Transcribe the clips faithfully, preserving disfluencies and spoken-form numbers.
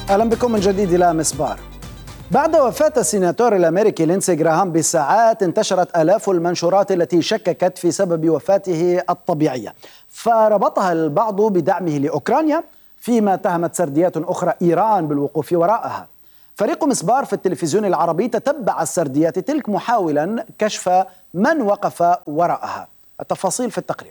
أهلا بكم من جديد إلى مسبار. بعد وفاة السيناتور الأمريكي لينسي جراهام بساعات انتشرت آلاف المنشورات التي شككت في سبب وفاته الطبيعية، فربطها البعض بدعمه لأوكرانيا، فيما اتهمت سرديات أخرى إيران بالوقوف وراءها. فريق مسبار في التلفزيون العربي تتبع السرديات تلك محاولا كشف من وقف وراءها. التفاصيل في التقرير.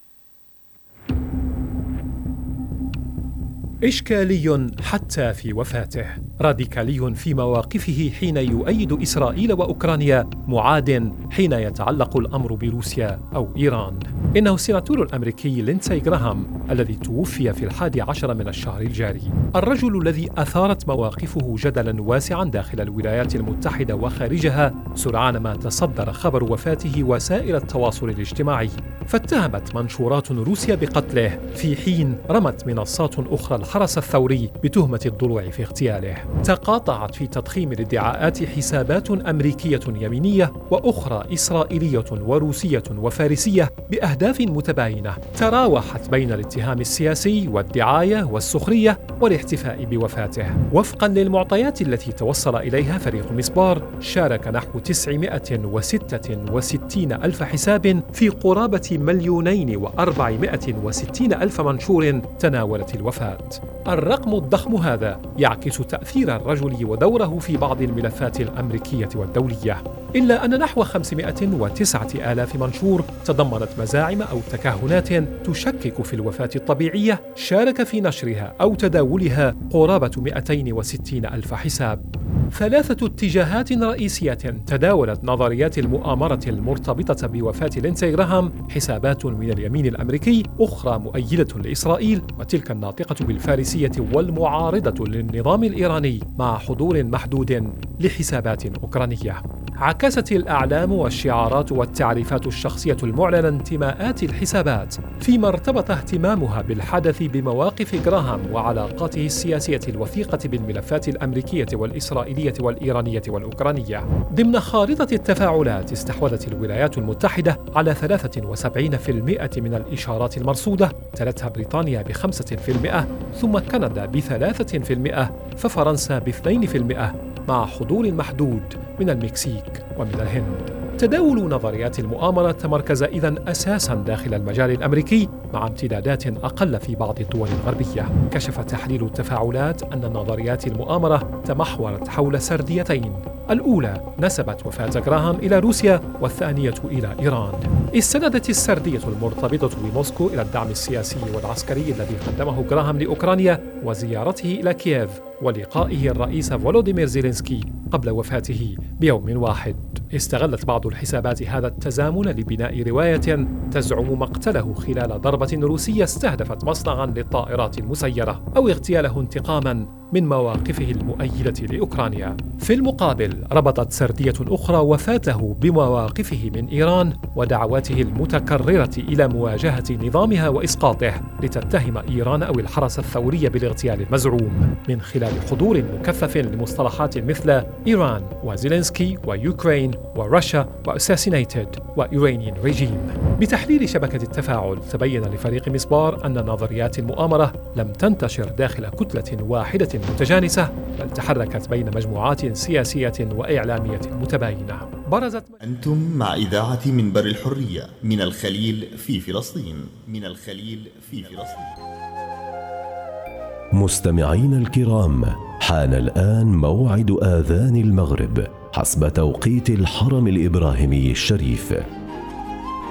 إشكالي حتى في وفاته، راديكالي في مواقفه حين يؤيد إسرائيل وأوكرانيا، معاد حين يتعلق الأمر بروسيا أو إيران. إنه السيناتور الأمريكي لينسي جراهام الذي توفي في الحادي عشر من الشهر الجاري، الرجل الذي أثارت مواقفه جدلا واسعا داخل الولايات المتحدة وخارجها سرعان ما تصدر خبر وفاته وسائل التواصل الاجتماعي، فاتهمت منشورات روسيا بقتله، في حين رمت منصات أخرى الحرس الثوري بتهمة الضلوع في اغتياله. تقاطعت في تضخيم الادعاءات حسابات أمريكية يمينية وأخرى إسرائيلية وروسية وفارسية بأهداف متباينة تراوحت بين الاتهام السياسي والدعاية والسخرية والاحتفاء بوفاته. وفقا للمعطيات التي توصل إليها فريق مسبار، شارك نحو تسعمائة وستة وستين ألف حساب في قرابة مليونين وأربعمائة وستين ألف منشور تناولت الوفاة. الرقم الضخم هذا يعكس تأثير الرجل ودوره في بعض الملفات الأمريكية والدولية، إلا أن نحو خمسمائة وتسعة آلاف منشور تضمنت مزاعم أو تكهنات تشكك في الوفاة الطبيعية شارك في نشرها أو تداولها قرابة مئتين وستين ألف حساب. ثلاثة اتجاهات رئيسية تداولت نظريات المؤامرة المرتبطة بوفاة لينسي جراهام، حسابات من اليمين الأمريكي، أخرى مؤيدة لإسرائيل، وتلك الناطقة بالفارسية والمعارضة للنظام الإيراني، مع حضور محدود لحسابات أوكرانية. عكست الأعلام والشعارات والتعريفات الشخصية المعلنة انتماءات الحسابات، فيما ارتبط اهتمامها بالحدث بمواقف جراهام وعلاقاته السياسية الوثيقة بالملفات الأمريكية والإسرائيلية والإيرانية والأوكرانية. ضمن خارطة التفاعلات استحوذت الولايات المتحدة على ثلاثة وسبعين بالمئة من الإشارات المرصودة، تلتها بريطانيا بخمسة بالمئة، ثم كندا بثلاثة بالمئة، ففرنسا باثنين بالمئة، مع حضور محدود من المكسيك ومن الهند. تداول نظريات المؤامرة تمركز إذن أساساً داخل المجال الأمريكي، مع امتدادات أقل في بعض الدول الغربية. كشف تحليل التفاعلات أن نظريات المؤامرة تمحورت حول سرديتين، الأولى نسبت وفاة جراهام إلى روسيا، والثانية إلى إيران. استندت السردية المرتبطة بموسكو إلى الدعم السياسي والعسكري الذي قدمه جراهام لأوكرانيا وزيارته إلى كييف ولقائه الرئيس فولوديمير زيلينسكي قبل وفاته بيوم واحد. استغلت بعض الحسابات هذا التزامن لبناء رواية تزعم مقتله خلال ضربة روسية استهدفت مصنعاً للطائرات المسيرة، أو اغتياله انتقاماً من مواقفه المؤيدة لأوكرانيا. في المقابل، ربطت سردية أخرى وفاته بمواقفه من إيران ودعواته المتكررة إلى مواجهة نظامها وإسقاطه، لتتهم إيران أو الحرس الثوري بالاغتيال المزعوم، من خلال حضور مكثف لمصطلحات مثل إيران وزيلينسكي ويوكرين وروسيا وأساسينيتد وإيرانيان ريجيم. بتحليل شبكة التفاعل، تبين لفريق مسبار أن نظريات المؤامرة لم تنتشر داخل كتلة واحدة متجانسة، بل تحركت بين مجموعات سياسية وإعلامية متباينة. برزت أنتم مع إذاعة منبر الحرية من الخليل في فلسطين من الخليل في فلسطين. مستمعين الكرام، حان الآن موعد آذان المغرب حسب توقيت الحرم الإبراهيمي الشريف.